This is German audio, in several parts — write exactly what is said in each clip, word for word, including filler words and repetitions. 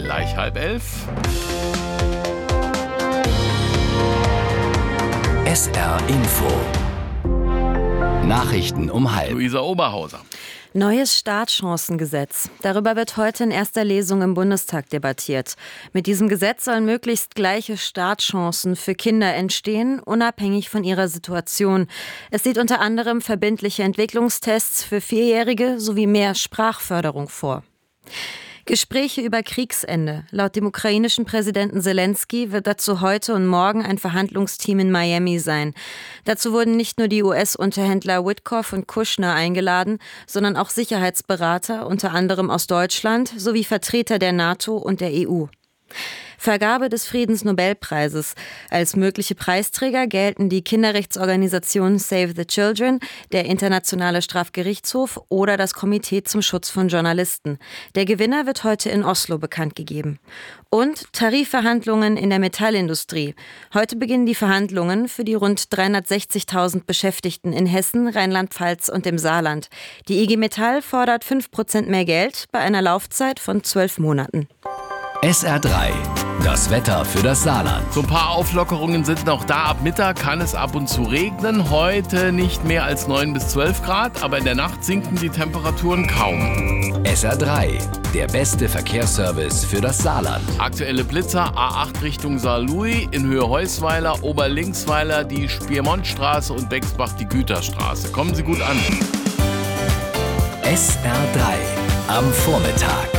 gleich halb elf. S R Info. Nachrichten um halb. Luisa Oberhauser. Neues Startchancengesetz. Darüber wird heute in erster Lesung im Bundestag debattiert. Mit diesem Gesetz sollen möglichst gleiche Startchancen für Kinder entstehen, unabhängig von ihrer Situation. Es sieht unter anderem verbindliche Entwicklungstests für Vierjährige sowie mehr Sprachförderung vor. Gespräche über Kriegsende. Laut dem ukrainischen Präsidenten Selenskyj wird dazu heute und morgen ein Verhandlungsteam in Miami sein. Dazu wurden nicht nur die U S-Unterhändler Witkoff und Kushner eingeladen, sondern auch Sicherheitsberater, unter anderem aus Deutschland, sowie Vertreter der NATO und der E U. Vergabe des Friedensnobelpreises. Als mögliche Preisträger gelten die Kinderrechtsorganisation Save the Children, der Internationale Strafgerichtshof oder das Komitee zum Schutz von Journalisten. Der Gewinner wird heute in Oslo bekannt gegeben. Und Tarifverhandlungen in der Metallindustrie. Heute beginnen die Verhandlungen für die rund dreihundertsechzigtausend Beschäftigten in Hessen, Rheinland-Pfalz und dem Saarland. Die I G Metall fordert fünf Prozent mehr Geld bei einer Laufzeit von zwölf Monaten. S R drei. Das Wetter für das Saarland. So ein paar Auflockerungen sind noch da. Ab Mittag kann es ab und zu regnen. Heute nicht mehr als neun bis zwölf Grad, aber in der Nacht sinken die Temperaturen kaum. S R drei. Der beste Verkehrsservice für das Saarland. Aktuelle Blitzer A acht Richtung Saarlouis, in Höhe Heusweiler, Oberlinksweiler, die Spiermontstraße und Bexbach die Güterstraße. Kommen Sie gut an. S R drei. Am Vormittag.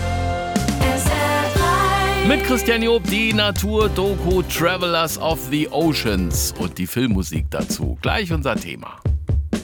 Mit Christian Job die Natur-Doku Travelers of the Oceans und die Filmmusik dazu. Gleich unser Thema.